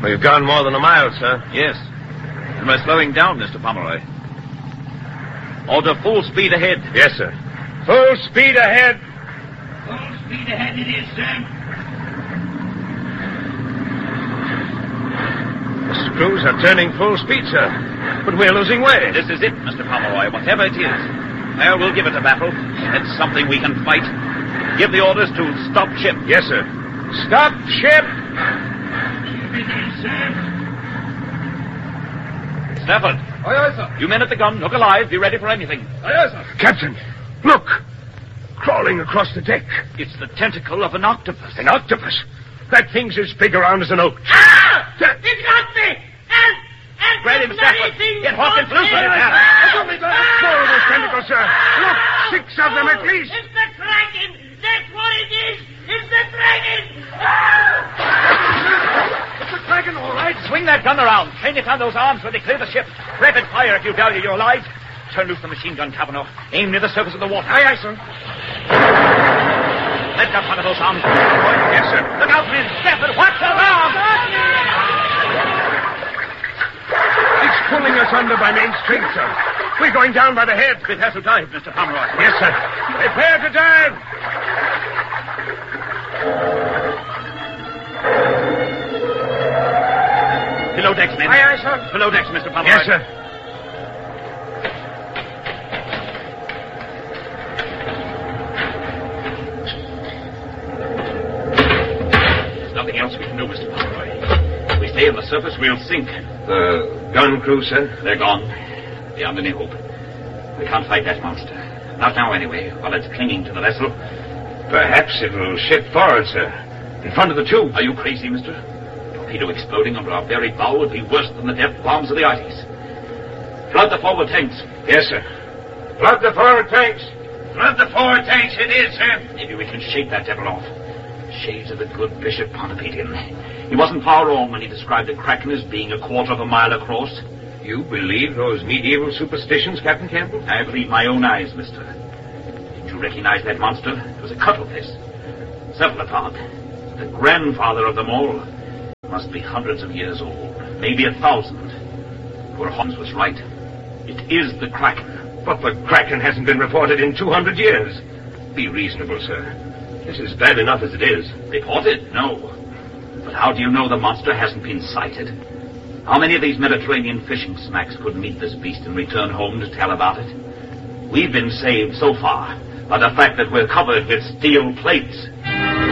We've gone more than a mile, sir. Yes. And we're slowing down, Mr. Pomeroy. Order full speed ahead. Yes, sir. Full speed ahead. Full speed ahead it is, sir. The screws are turning full speed, sir. But we're losing way. This is it, Mr. Pomeroy, whatever it is. Well, we'll give it a battle. It's something we can fight. Give the orders to stop ship. Yes, sir. Stop ship! Ship it is, sir. Stafford. Aye, aye, sir. You men at the gun, look alive, be ready for anything. Aye, aye, sir. Captain, look! Crawling across the deck. It's the tentacle of an octopus. An octopus? That thing's as big around as an oak. Ah! It got me! And Grab him, Stafford. Get Hawkins loose with his hand. Four of those tentacles, sir. Look, 6 of them at least. It's the Kraken! That's what it is! It's the Kraken! It's the Kraken, all right. Swing that gun around. Train it on those arms where they clear the ship. Rapid fire if you value your lives. Turn loose the machine gun, Cavanaugh. Aim near the surface of the water. Aye, aye, sir. Let up one of those arms. Yes, sir. Look out, men. Stafford, watch those arms. It's pulling us under by main strength, sir. We're going down by the head. Prepare to dive, Mr. Pomeroy. Yes, sir. Prepare to dive. Below decks, men. Aye, aye, sir. Below decks, Mr. Pomeroy. Yes, sir. There's nothing else we can do, Mr. Pomeroy. If we stay on the surface, we'll sink. The gun crew, sir? They're gone. Beyond any hope. We can't fight that monster. Not now, anyway, while it's clinging to the vessel. Perhaps it'll shift forward, sir. In front of the tube. Are you crazy, mister? A torpedo exploding under our very bow would be worse than the depth bombs of the Arctics. Flood the forward tanks. Yes, sir. Flood the forward tanks. Flood the forward tanks it is, sir. Maybe we can shake that devil off. Shades of the good Bishop Pontoppidan. He wasn't far wrong when he described the Kraken as being 1/4 mile across. You believe those medieval superstitions, Captain Campbell? I believe my own eyes, mister. Did you recognize that monster? It was a cuttlefish. Cephalopod. The grandfather of them all. Must be hundreds of years old. Maybe 1,000. Poor Holmes was right. It is the Kraken. But the Kraken hasn't been reported in 200 years. Be reasonable, sir. This is bad enough as it is. Reported? No. But how do you know the monster hasn't been sighted? How many of these Mediterranean fishing smacks could meet this beast and return home to tell about it? We've been saved so far by the fact that we're covered with steel plates.